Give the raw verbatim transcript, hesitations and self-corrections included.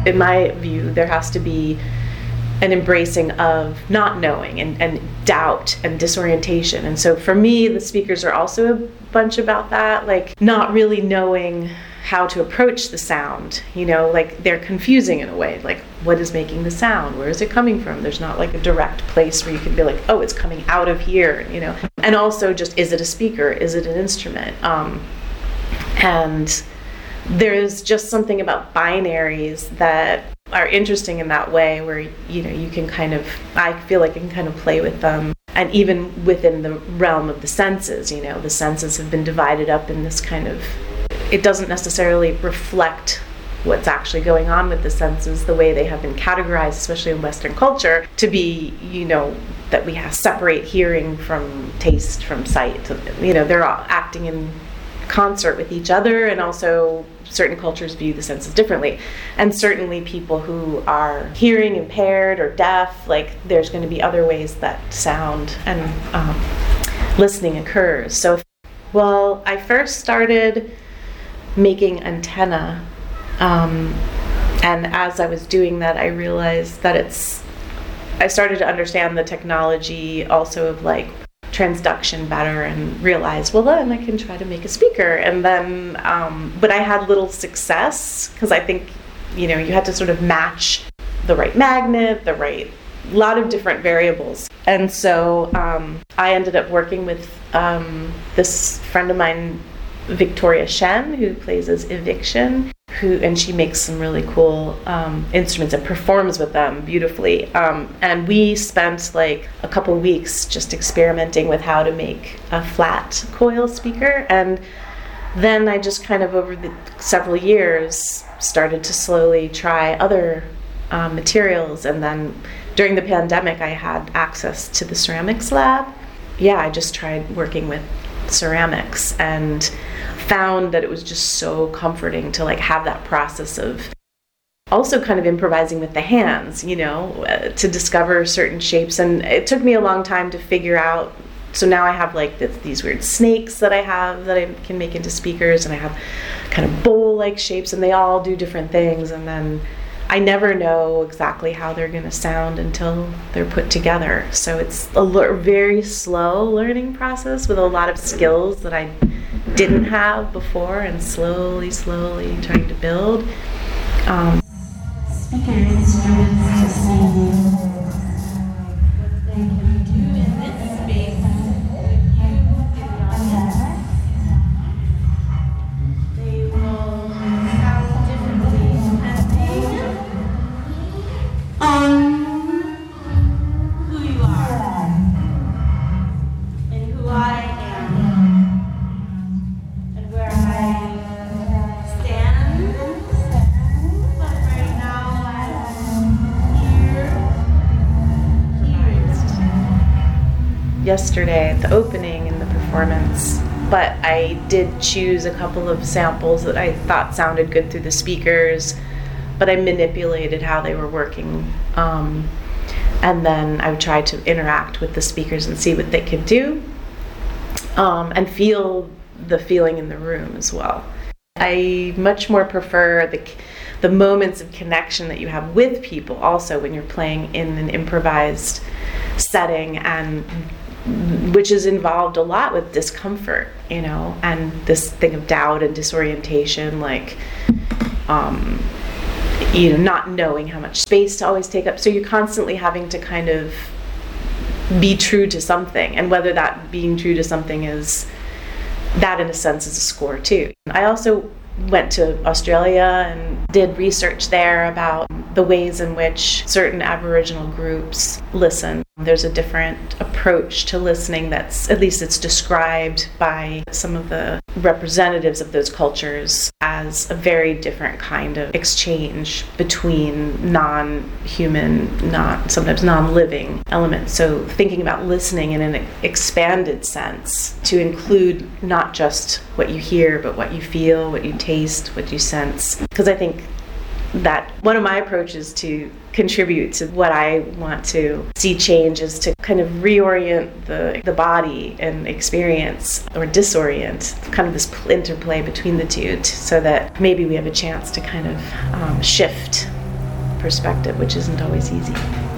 in my view, there has to be an embracing of not knowing and, and doubt and disorientation. And so for me, the speakers are also a bunch about that, like not really knowing how to approach the sound, you know, like they're confusing in a way, like what is making the sound? Where is it coming from? There's not like a direct place where you can be like, oh, it's coming out of here, you know. And also just, is it a speaker? Is it an instrument? Um, and there's just something about binaries that are interesting in that way where, you know, you can kind of, I feel like I can kind of play with them. And even within the realm of the senses, you know, the senses have been divided up in this kind of, it doesn't necessarily reflect what's actually going on with the senses the way they have been categorized, especially in Western culture, to be, you know, that we have separate hearing from taste, from sight. You know, they're all acting in concert with each other, and also certain cultures view the senses differently. And certainly people who are hearing impaired or deaf, like there's going to be other ways that sound and um, listening occurs. So, well, I first started making antenna, um, and as I was doing that, I realized that it's, I started to understand the technology also of like transduction better, and realized, well, then I can try to make a speaker. And then, um, but I had little success, because I think, you know, you had to sort of match the right magnet, the right, lot of different variables. And so um, I ended up working with um, this friend of mine, Victoria Shen, who plays as Eviction, who, and she makes some really cool um, instruments and performs with them beautifully. Um, and we spent like a couple weeks just experimenting with how to make a flat coil speaker. And then I just kind of over the several years started to slowly try other um, materials. And then during the pandemic, I had access to the ceramics lab. Yeah, I just tried working with ceramics and found that it was just so comforting to like have that process of also kind of improvising with the hands, you know, uh, to discover certain shapes. And it took me a long time to figure out. So now I have like this, these weird snakes that I have that I can make into speakers, and I have kind of bowl-like shapes, and they all do different things. And then I never know exactly how they're going to sound until they're put together. So it's a l- very slow learning process with a lot of skills that I didn't have before, and slowly, slowly trying to build. Um, Speaker instruments to see what they can do in this space with you in the audience. They will sound differently depending on who you are and who I am and where I stand. But right now I'm here, here. yesterday at the opening in the performance, but I did choose a couple of samples that I thought sounded good through the speakers, but I manipulated how they were working, um, and then I tried to interact with the speakers and see what they could do, um, and feel the feeling in the room as well. I much more prefer the the moments of connection that you have with people also when you're playing in an improvised setting, and which is involved a lot with discomfort, you know, and this thing of doubt and disorientation, like um, you know, not knowing how much space to always take up. So you're constantly having to kind of be true to something, and whether that being true to something is, that in a sense is a score too. I also went to Australia and did research there about the ways in which certain Aboriginal groups listen. There's a different approach to listening that's, at least it's described by some of the representatives of those cultures as a very different kind of exchange between non-human, not sometimes non-living elements. So thinking about listening in an expanded sense to include not just what you hear, but what you feel, what you taste, what you sense. Because I think that one of my approaches to contribute to what I want to see change is to kind of reorient the the body and experience, or disorient, kind of this interplay between the two, t- so that maybe we have a chance to kind of um, shift perspective, which isn't always easy.